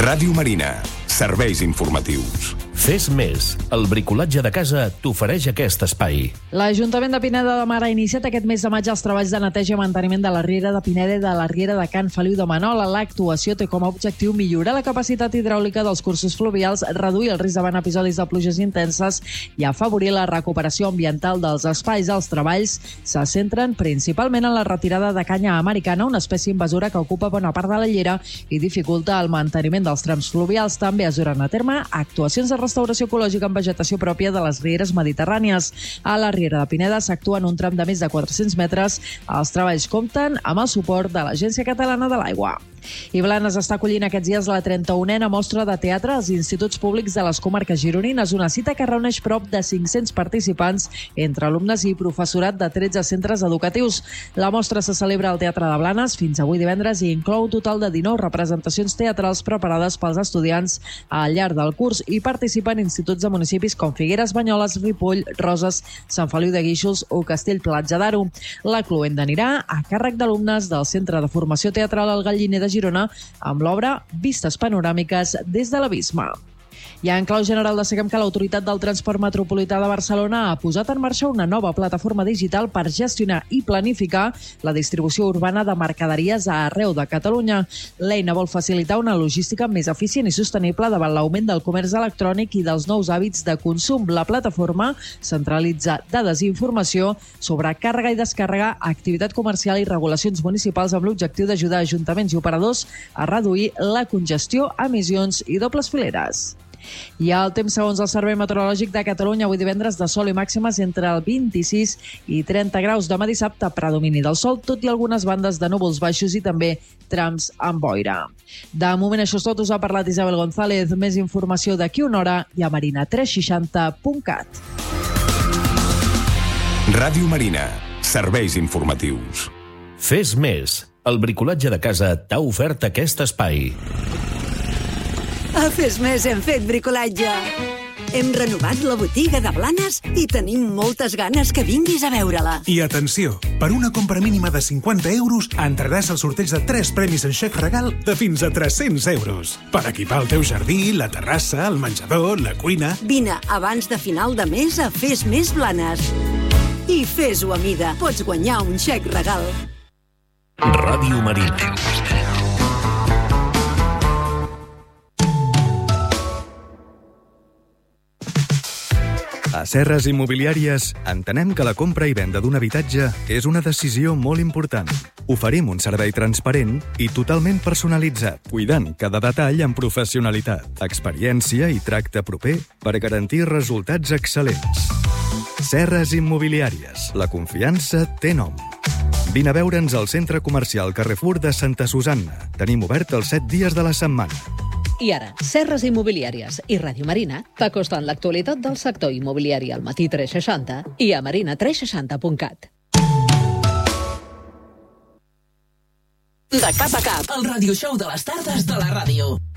Ràdio Marina. Serveis informatius. Fes més. El bricolatge de casa t'ofereix aquest espai. L'Ajuntament de Pineda de Mar ha iniciat aquest mes de maig els treballs de neteja i manteniment de la riera de Pineda i de la riera de Can Feliu de Manola. L'actuació té com a objectiu millorar la capacitat hidràulica dels cursos fluvials, reduir el risc davant episodis de pluges intenses i afavorir la recuperació ambiental dels espais. Els treballs se centren principalment en la retirada de canya americana, una espècie invasora que ocupa bona part de la llera i dificulta el manteniment dels trams fluvials. També es duran a terme actuacions de restauració ecològica amb vegetació pròpia de les rieres mediterrànies. A la riera de Pineda s'actua en un tram de més de 400 metres. Els treballs compten amb el suport de l'Agència Catalana de l'Aigua. I Blanes està acollint aquests dies la 31a mostra de teatre als instituts públics de les comarques gironines, una cita que reuneix prop de 500 participants entre alumnes i professorat de 13 centres educatius. La mostra se celebra al Teatre de Blanes fins avui divendres i inclou un total de 19 representacions teatrals preparades pels estudiants al llarg del curs. Hi participen instituts de municipis com Figueres, Banyoles, Ripoll, Roses, Sant Feliu de Guíxols o Castell-Platja d'Aro. La cloenda anirà a càrrec d'alumnes del Centre de Formació Teatral El Galliner de Girona amb l'obra Vistes panoràmiques des de l'abisme. I en clau general destaquem que l'Autoritat del Transport Metropolità de Barcelona ha posat en marxa una nova plataforma digital per gestionar i planificar la distribució urbana de mercaderies arreu de Catalunya. L'eina vol facilitar una logística més eficient i sostenible davant l'augment del comerç electrònic i dels nous hàbits de consum. La plataforma centralitza dades i informació sobre càrrega i descàrrega, activitat comercial i regulacions municipals amb l'objectiu d'ajudar ajuntaments i operadors a reduir la congestió, emissions i dobles fileres. I el temps segons el Servei Meteorològic de Catalunya, avui divendres de sol i màximes entre el 26 i 30 graus. Demà dissabte, predomini del sol, tot i algunes bandes de núvols baixos i també trams amb boira. De moment això és tot, us ha parlat Isabel González. Més informació d'aquí una hora i a marina360.cat. Ràdio Marina. Serveis informatius. Fes més. El bricolatge de casa t'ha ofert aquest espai. A Fes Més hem fet bricolatge. Hem renovat la botiga de Blanes i tenim moltes ganes que vinguis a veure-la. I atenció, per una compra mínima de 50 euros entraràs al sorteig de 3 premis en xec regal de fins a 300 euros. Per equipar el teu jardí, la terrassa, el menjador, la cuina... Vine abans de final de mes a Fes Més Blanes. I fes-ho a mida. Pots guanyar un xec regal. Ràdio Marina. A Serres Immobiliàries entenem que la compra i venda d'un habitatge és una decisió molt important. Oferim un servei transparent i totalment personalitzat, cuidant cada detall amb professionalitat, experiència i tracte proper per garantir resultats excel·lents. Serres Immobiliàries. La confiança té nom. Vine a veure'ns al centre comercial Carrefour de Santa Susanna. Tenim obert els 7 dies de la setmana. I ara, Serres Immobiliàries i Ràdio Marina t'acosten l'actualitat del sector immobiliari al Matí 360 i a marina360.cat. De cap a cap, el radioshow de les tardes de la ràdio.